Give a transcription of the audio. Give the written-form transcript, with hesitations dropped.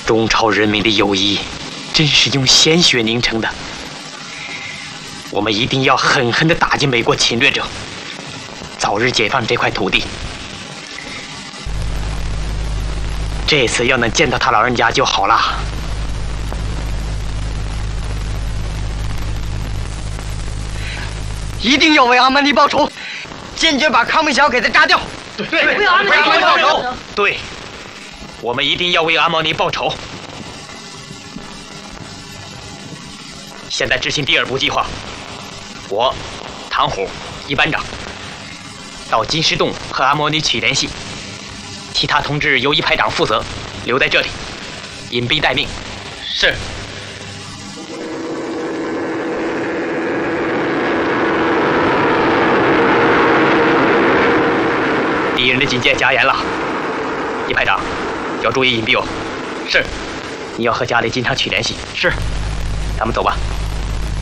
东朝人民的友谊，真是用鲜血凝成的。我们一定要狠狠地打击美国侵略者，早日解放这块土地。这次要能见到他老人家就好了。 一定要为阿曼尼报仇，坚决把康明桥给他炸掉。 对， 为阿曼尼报仇。 对，我们一定要为阿毛尼报仇。现在执行第2步计划，我唐虎一班长到金石洞和阿毛尼取联系，其他同志由一排长负责，留在这里隐蔽待命。 是。 敌人的警戒加严了，一排长要注意隐蔽哦。 是。 你要和家里经常取联系。 是。 咱们走吧。